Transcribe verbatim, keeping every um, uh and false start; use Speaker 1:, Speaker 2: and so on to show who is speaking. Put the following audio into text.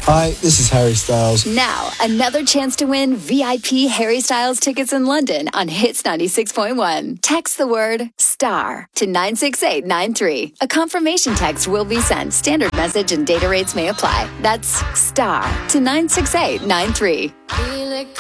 Speaker 1: Hi, this is Harry Styles.
Speaker 2: Now, another chance to win V I P Harry Styles tickets in London on Hits ninety-six point one. Text the word STAR to nine six eight nine three. A confirmation text will be sent. Standard message and data rates may apply. That's STAR to nine six eight nine three.
Speaker 3: Feel it